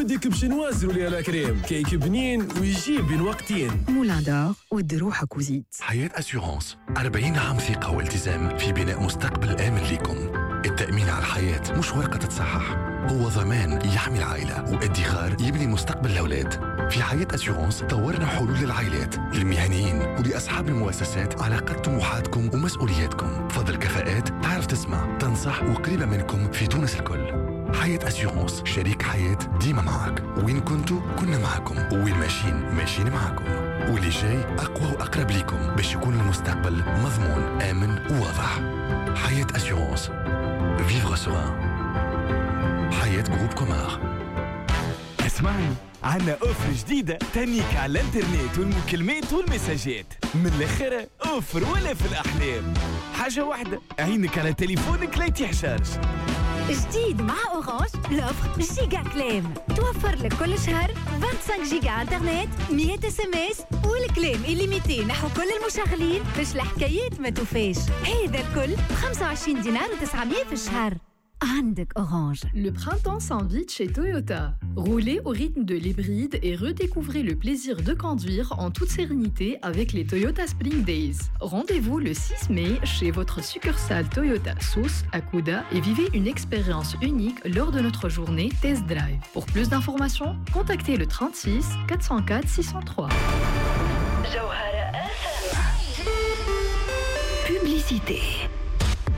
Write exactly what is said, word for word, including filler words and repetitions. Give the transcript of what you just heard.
وديك باش نوازنوا لي على كريم كيك بنين ويجيب بين وقتين. مولان دار ودي روحك وزيد. حياة أسيورانس أربعين عام ثقة والتزام في بناء مستقبل آمن لكم. التأمين على الحياة مش ورقة تتصحح، هو ضمان يحمي العائلة وادخار يبني مستقبل الأولاد. في حياة أسيورانس طورنا حلول للعائلات، للمهنيين ولأصحاب المؤسسات على قد طموحاتكم ومسؤولياتكم. فضل كفاءات تعرف تسمع تنصح وقريبة منكم في تونس الكل. حياة أسيورانس شريك حياة ديما معاك، وين كنتوا كنا معاكم، وين ماشيين ماشيين معاكم، واللي جاي أقوى وأقرب لكم باش يكون المستقبل مضمون آمن وواضح. حياة أسيورانس Vivre serein. حياة جروب كومار. اسمعني، عنا اوفر جديدة تنيك على الانترنت والمكالمات والمساجات. من الاخر اوفر ولا في الاحلام. حاجة واحدة، عينك على تليفونك لا يتحشرش. جديد مع أورانج لوفر جيجا كلام، توفر لك كل شهر خمسة وعشرين جيجا انترنت، مية اس ام اس والكلام إليميتي نحو كل المشغلين باش الحكايات ما توفاش. هذا الكل ب خمسة وعشرين دينار وتسعمية في الشهر. عندك أورانج. Le printemps s'invite chez Toyota. Roulez au rythme de l'hybride et redécouvrez le plaisir de conduire en toute sérénité avec les Toyota Spring Days. Rendez-vous le six mai chez votre succursale Toyota Sousse à Kouda et vivez une expérience unique lors de notre journée Test Drive. Pour plus d'informations, contactez le trente-six quatre cent quatre six cent trois. Publicité.